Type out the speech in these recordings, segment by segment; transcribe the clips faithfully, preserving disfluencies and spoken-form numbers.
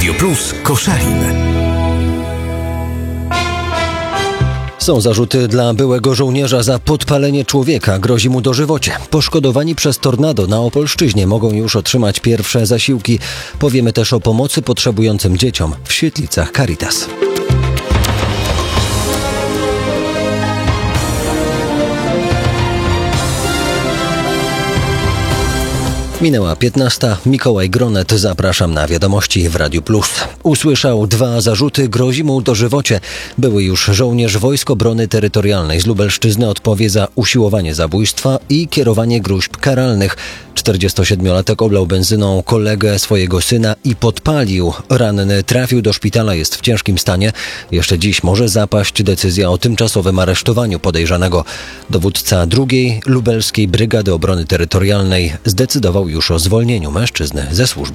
Radio Plus Koszalin. Są zarzuty dla byłego żołnierza za podpalenie człowieka. Grozi mu dożywocie. Poszkodowani przez tornado na Opolszczyźnie mogą już otrzymać pierwsze zasiłki. Powiemy też o pomocy potrzebującym dzieciom w świetlicach Caritas. Minęła piętnasta. Mikołaj Gronet, zapraszam na wiadomości w Radiu Plus. Usłyszał dwa zarzuty, grozi mu dożywocie. Były już żołnierz Wojsk Obrony Terytorialnej z Lubelszczyzny odpowie za usiłowanie zabójstwa i kierowanie gróźb karalnych. czterdziestosiedmiolatek oblał benzyną kolegę swojego syna i podpalił. Ranny trafił do szpitala, jest w ciężkim stanie. Jeszcze dziś może zapaść decyzja o tymczasowym aresztowaniu podejrzanego. Dowódca drugiej Lubelskiej Brygady Obrony Terytorialnej zdecydował już o zwolnieniu mężczyzny ze służby.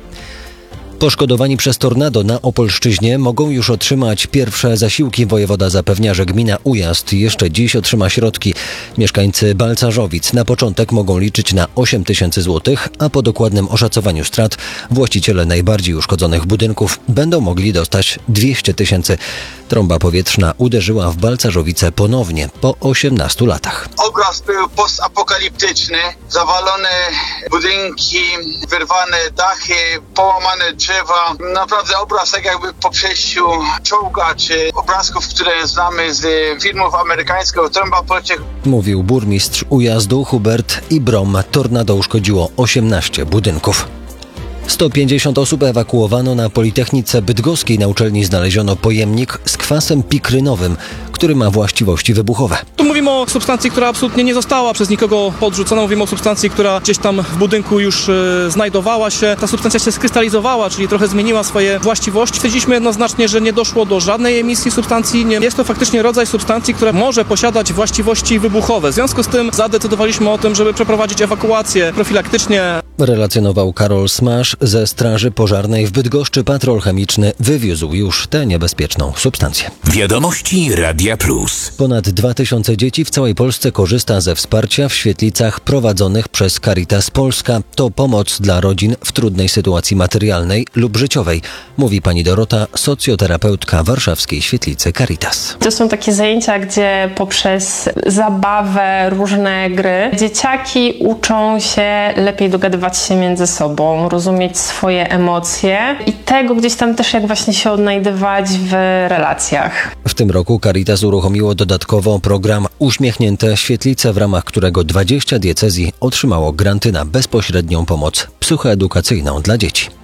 Poszkodowani przez tornado na Opolszczyźnie mogą już otrzymać pierwsze zasiłki. Wojewoda zapewnia, że gmina Ujazd jeszcze dziś otrzyma środki. Mieszkańcy Balcarzowic na początek mogą liczyć na osiem tysięcy złotych, a po dokładnym oszacowaniu strat właściciele najbardziej uszkodzonych budynków będą mogli dostać dwieście tysięcy. Trąba powietrzna uderzyła w Balcarzowice ponownie po osiemnastu latach. Obraz był postapokaliptyczny. Zawalone budynki, wyrwane dachy, połamane drzewa. Naprawdę obraz tak jakby po przejściu czołga czy obrazków, które znamy z filmów amerykańskich, Trąba pociech. Mówił burmistrz Ujazdu Hubert Ibrom. Tornado uszkodziło osiemnaście budynków. sto pięćdziesiąt osób ewakuowano na Politechnice Bydgoskiej. Na uczelni znaleziono pojemnik z kwasem pikrynowym, który ma właściwości wybuchowe. Tu mówimy o substancji, która absolutnie nie została przez nikogo podrzucona. Mówimy o substancji, która gdzieś tam w budynku już y, znajdowała się. Ta substancja się skrystalizowała, czyli trochę zmieniła swoje właściwości. Stwierdziliśmy jednoznacznie, że nie doszło do żadnej emisji substancji. Nie. Jest to faktycznie rodzaj substancji, która może posiadać właściwości wybuchowe. W związku z tym zadecydowaliśmy o tym, żeby przeprowadzić ewakuację profilaktycznie. Relacjonował Karol Smasz ze Straży Pożarnej w Bydgoszczy. Patrol chemiczny wywiózł już tę niebezpieczną substancję. Wiadomości Radia Plus. Ponad dwa tysiące dzieci w całej Polsce korzysta ze wsparcia w świetlicach prowadzonych przez Caritas Polska. To pomoc dla rodzin w trudnej sytuacji materialnej lub życiowej, mówi pani Dorota, socjoterapeutka warszawskiej świetlicy Caritas. To są takie zajęcia, gdzie poprzez zabawę, różne gry dzieciaki uczą się lepiej dogadywać się między sobą, rozumieć swoje emocje i tego gdzieś tam też jak właśnie się odnajdywać w relacjach. W tym roku Caritas uruchomiło dodatkowo program Uśmiechnięte Świetlice, w ramach którego dwadzieścia diecezji otrzymało granty na bezpośrednią pomoc psychoedukacyjną dla dzieci.